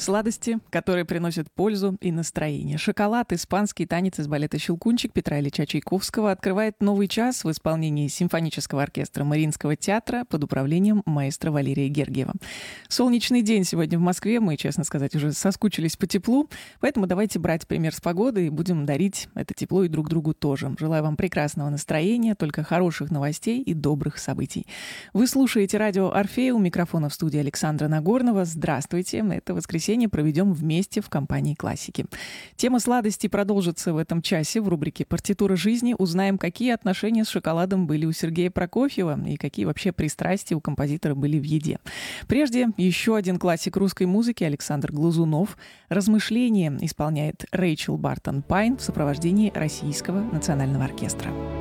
Сладости, которые приносят пользу и настроение. Шоколад, испанский танец из балета «Щелкунчик» Петра Ильича Чайковского открывает новый час в исполнении симфонического оркестра Мариинского театра под управлением маэстро Валерия Гергиева. Солнечный день сегодня в Москве. Мы, честно сказать, уже соскучились по теплу. Поэтому давайте брать пример с погоды и будем дарить это тепло и друг другу тоже. Желаю вам прекрасного настроения, только хороших новостей и добрых событий. Вы слушаете радио «Орфей», у микрофона в студии Александра Нагорнова. Здравствуйте. Это воскресенье проведем вместе в компании классики. Тема сладостей продолжится в этом часе в рубрике «Партитура жизни». Узнаем, какие отношения с шоколадом были у Сергея Прокофьева и какие вообще пристрастия у композитора были в еде. Прежде еще один классик русской музыки Александр Глазунов. «Размышления» исполняет Рэйчел Бартон Пайн в сопровождении Российского национального оркестра.